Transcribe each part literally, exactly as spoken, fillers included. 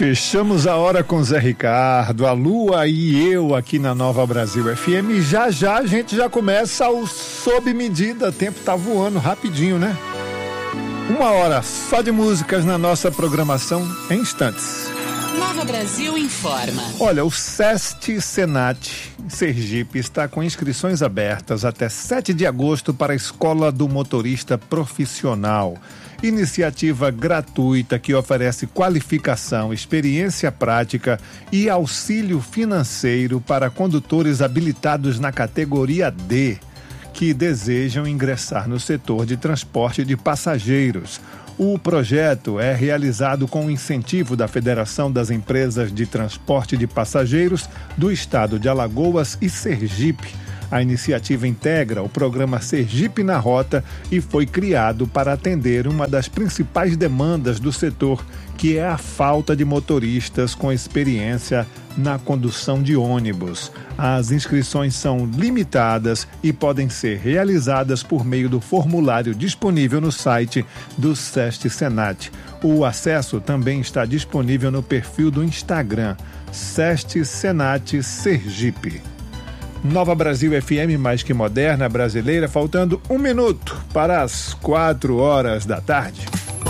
Fechamos a hora com Zé Ricardo, a Lua e eu aqui na Nova Brasil F M. E já já a gente já começa o Sob Medida. O tempo tá voando rapidinho, né? Uma hora só de músicas na nossa programação em instantes. Nova Brasil informa. Olha, o SEST Senat Sergipe está com inscrições abertas até sete de agosto para a Escola do Motorista Profissional. Iniciativa gratuita que oferece qualificação, experiência prática e auxílio financeiro para condutores habilitados na categoria D, que desejam ingressar no setor de transporte de passageiros. O projeto é realizado com o incentivo da Federação das Empresas de Transporte de Passageiros do Estado de Alagoas e Sergipe. A iniciativa integra o programa Sergipe na Rota e foi criado para atender uma das principais demandas do setor, que é a falta de motoristas com experiência na condução de ônibus. As inscrições são limitadas e podem ser realizadas por meio do formulário disponível no site do SEST Senat. O acesso também está disponível no perfil do Instagram, SEST Senat Sergipe. Nova Brasil F M, mais que moderna, brasileira, faltando um minuto para as quatro horas da tarde.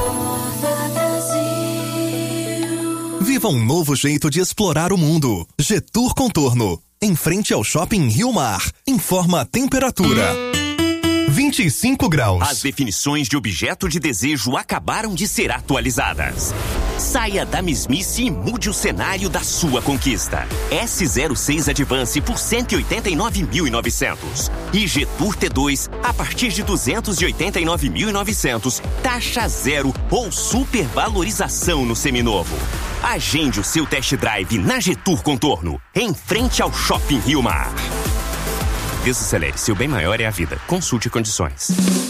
Viva um novo jeito de explorar o mundo. Getur Contorno, em frente ao Shopping Rio Mar. Informa a temperatura. vinte e cinco graus. As definições de objeto de desejo acabaram de ser atualizadas. Saia da mesmice e mude o cenário da sua conquista. S zero seis Advance por cento e oitenta e nove mil e novecentos. E Getur T dois a partir de duzentos e oitenta e nove mil e novecentos. Taxa zero ou supervalorização no seminovo. Agende o seu test drive na Getur Contorno, em frente ao Shopping Rio Mar. Desacelere, seu bem maior é a vida. Consulte condições.